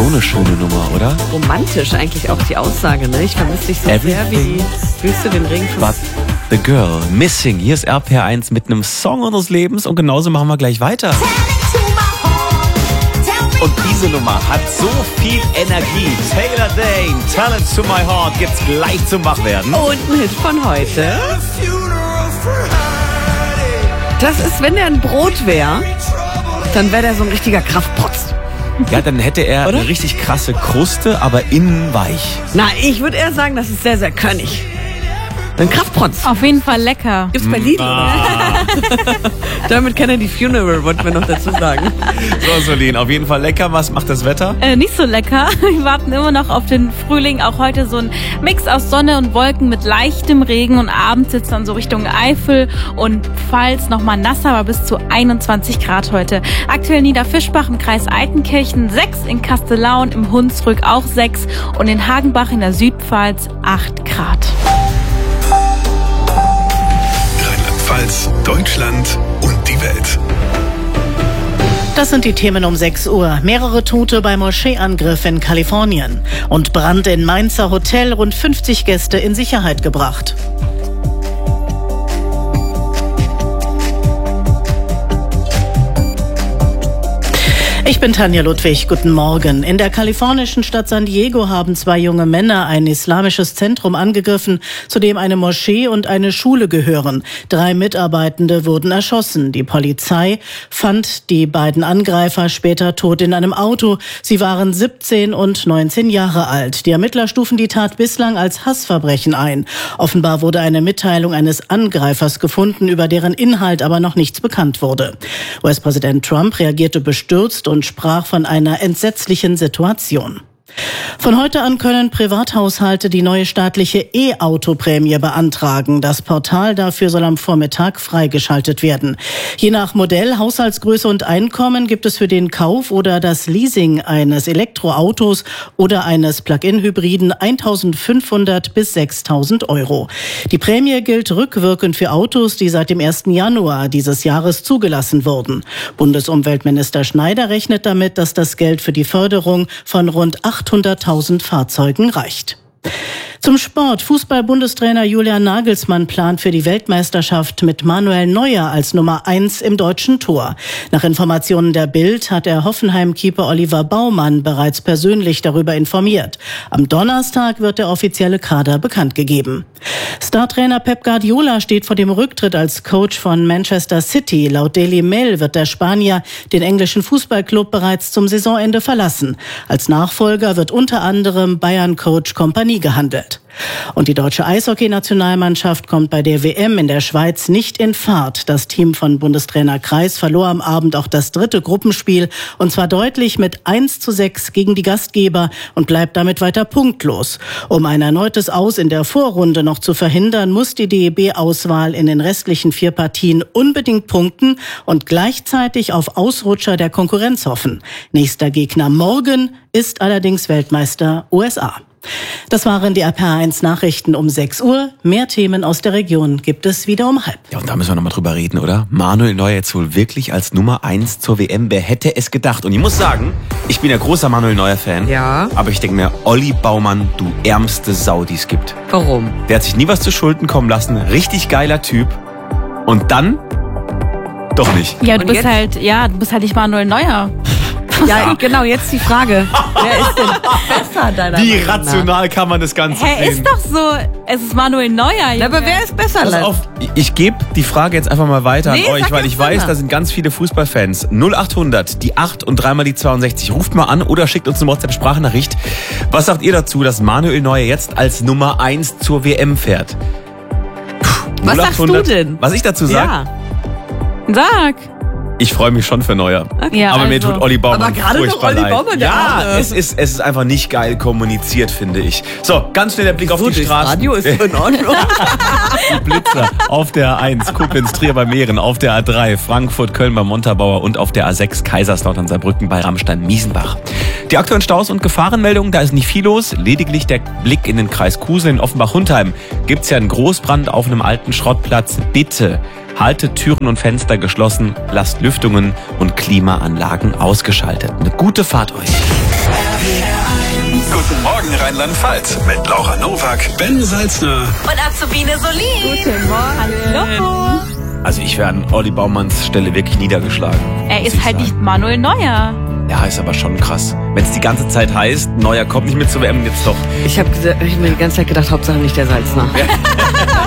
So eine schöne Nummer, oder? Romantisch eigentlich auch die Aussage, ne? Ich vermisse dich so sehr wie Fühlst du den Regen von... But the Girl, Missing. Hier ist RPR1 mit einem Song unseres Lebens und genauso machen wir gleich weiter. Und diese Nummer hat so viel Energie. Taylor Dayne, Tell It To My Heart, gibt's gleich zum Wachwerden. Und ein Hit von heute. Das ist, wenn der ein Brot wäre, dann wäre der so ein richtiger Kraftprotz. Ja, dann hätte er eine richtig krasse Kruste, aber innen weich. Na, ich würde eher sagen, das ist sehr, sehr könnig. Ein Kraftprotz. Auf jeden Fall lecker. Gibt's bei Lidl. Damit kennt er die Funeral, wollten wir noch dazu sagen. So, Solin, auf jeden Fall lecker. Was macht das Wetter? Nicht so lecker. Wir warten immer noch auf den Frühling. Auch heute so ein Mix aus Sonne und Wolken mit leichtem Regen. Und abends sitzt dann so Richtung Eifel und Pfalz nochmal nasser, aber bis zu 21 Grad heute. Aktuell Niederfischbach im Kreis Altenkirchen 6, in Kastellaun im Hunsrück auch 6 und in Hagenbach in der Südpfalz 8 Grad. Rheinland-Pfalz, Deutschland und die Welt. Das sind die Themen um 6 Uhr. Mehrere Tote bei Moscheeangriff in Kalifornien. Und Brand in Mainzer Hotel, rund 50 Gäste in Sicherheit gebracht. Ich bin Tanja Ludwig, guten Morgen. In der kalifornischen Stadt San Diego haben 2 junge Männer ein islamisches Zentrum angegriffen, zu dem eine Moschee und eine Schule gehören. 3 Mitarbeitende wurden erschossen. Die Polizei fand die beiden Angreifer später tot in einem Auto. Sie waren 17 und 19 Jahre alt. Die Ermittler stufen die Tat bislang als Hassverbrechen ein. Offenbar wurde eine Mitteilung eines Angreifers gefunden, über deren Inhalt aber noch nichts bekannt wurde. US-Präsident Trump reagierte bestürzt und sprach von einer entsetzlichen Situation. Von heute an können Privathaushalte die neue staatliche E-Auto-Prämie beantragen. Das Portal dafür soll am Vormittag freigeschaltet werden. Je nach Modell, Haushaltsgröße und Einkommen gibt es für den Kauf oder das Leasing eines Elektroautos oder eines Plug-in-Hybriden 1.500 bis 6.000 Euro. Die Prämie gilt rückwirkend für Autos, die seit dem 1. Januar dieses Jahres zugelassen wurden. Bundesumweltminister Schneider rechnet damit, dass das Geld für die Förderung von rund 800.000 Fahrzeugen reicht. Zum Sport. Fußball-Bundestrainer Julian Nagelsmann plant für die Weltmeisterschaft mit Manuel Neuer als Nummer 1 im deutschen Tor. Nach Informationen der Bild hat er Hoffenheim-Keeper Oliver Baumann bereits persönlich darüber informiert. Am Donnerstag wird der offizielle Kader bekannt gegeben. Startrainer Pep Guardiola steht vor dem Rücktritt als Coach von Manchester City. Laut Daily Mail wird der Spanier den englischen Fußballclub bereits zum Saisonende verlassen. Als Nachfolger wird unter anderem Bayern-Coach Kompanie gehandelt. Und die deutsche Eishockey-Nationalmannschaft kommt bei der WM in der Schweiz nicht in Fahrt. Das Team von Bundestrainer Kreis verlor am Abend auch das 3. Gruppenspiel und zwar deutlich mit 1:6 gegen die Gastgeber und bleibt damit weiter punktlos. Um ein erneutes Aus in der Vorrunde noch zu verhindern, muss die DEB-Auswahl in den restlichen 4 Partien unbedingt punkten und gleichzeitig auf Ausrutscher der Konkurrenz hoffen. Nächster Gegner morgen ist allerdings Weltmeister USA. Das waren die RPR1 Nachrichten um 6 Uhr. Mehr Themen aus der Region gibt es wieder um 12:30. Ja, und da müssen wir nochmal drüber reden, oder? Manuel Neuer jetzt wohl wirklich als Nummer 1 zur WM. Wer hätte es gedacht? Und ich muss sagen, ich bin ja großer Manuel Neuer-Fan. Ja. Aber ich denke mir, Olli Baumann, du ärmste Sau, die es gibt. Warum? Der hat sich nie was zu Schulden kommen lassen. Richtig geiler Typ. Und dann doch nicht. Ja, du bist halt nicht Manuel Neuer. Ja, genau, jetzt die Frage. Wer ist denn besser, deiner Wie Meinung nach? rational kann man das Ganze sehen? Ist doch so. Es ist Manuel Neuer. Ja, aber wer ist besser? Pass auf, ich gebe die Frage jetzt einfach mal weiter an euch, weil ich weiß, da sind ganz viele Fußballfans. 0800, die 8 und 3 mal die 62. Ruft mal an oder schickt uns eine WhatsApp-Sprachnachricht. Was sagt ihr dazu, dass Manuel Neuer jetzt als Nummer 1 zur WM fährt? Was sagst du denn? Was ich dazu sage? Ja. Sag. Ich freue mich schon für Neuer. Okay. Ja, aber mir tut Olli Baumann aber gerade furchtbar noch Olli leid. Baumann, der ja, Arme. es ist einfach nicht geil kommuniziert, finde ich. So, ganz schnell der Blick auf die Straßen. Radio ist in Ordnung. Die Blitzer auf der A1, Koblenz, Trier bei Mähren, auf der A3, Frankfurt, Köln bei Montabaur und auf der A6, Kaiserslautern, Saarbrücken bei Rammstein-Miesenbach. Die aktuellen Staus und Gefahrenmeldungen, da ist nicht viel los. Lediglich der Blick in den Kreis Kusel in Offenbach-Hundheim. Gibt's ja einen Großbrand auf einem alten Schrottplatz. Bitte haltet Türen und Fenster geschlossen, lasst Lüftungen und Klimaanlagen ausgeschaltet. Eine gute Fahrt euch. Morgen Rheinland-Pfalz mit Laura Nowak, Ben Salzner Und Azubine Solin. Guten Morgen. Hallo. Also ich wäre an Olli Baumanns Stelle wirklich niedergeschlagen. Er muss ist ich halt sagen. nicht Manuel Neuer. Ja, ist aber schon krass. Wenn es die ganze Zeit heißt, Neuer kommt nicht mit zur WM, jetzt doch. Ich habe mir die ganze Zeit gedacht, Hauptsache nicht der Salzner.